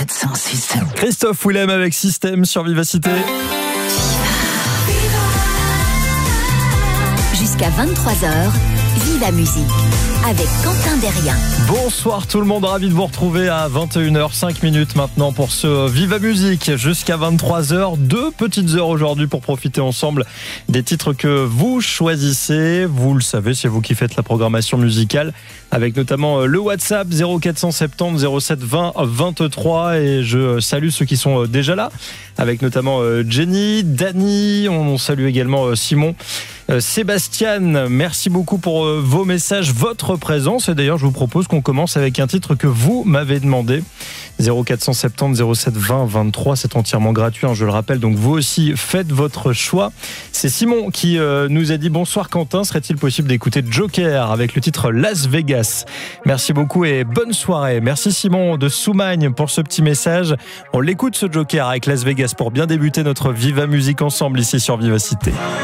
0400 Système. Christophe Willem avec Système sur Vivacité. Jusqu'à 23h, Viva Musique avec Quentin Derrien. Bonsoir tout le monde, ravi de vous retrouver à 21h05 maintenant pour ce Viva Musique jusqu'à 23h. 2 petites heures aujourd'hui pour profiter ensemble des titres que vous choisissez. Vous le savez, c'est vous qui faites la programmation musicale avec notamment le WhatsApp 0470 07 20 23 et je salue ceux qui sont déjà là avec notamment Jenny, Dani, on salue également Simon. Sébastien, merci beaucoup pour vos messages, votre présence. Et d'ailleurs, je vous propose qu'on commence avec un titre que vous m'avez demandé. 0470 07 20 23, c'est entièrement gratuit, je le rappelle. Donc vous aussi, faites votre choix. C'est Simon qui nous a dit « Bonsoir Quentin, serait-il possible d'écouter Joker avec le titre Las Vegas ?» Merci beaucoup et bonne soirée. Merci Simon de Soumagne pour ce petit message. On l'écoute ce Joker avec Las Vegas pour bien débuter notre Viva Musique ensemble ici sur Vivacité.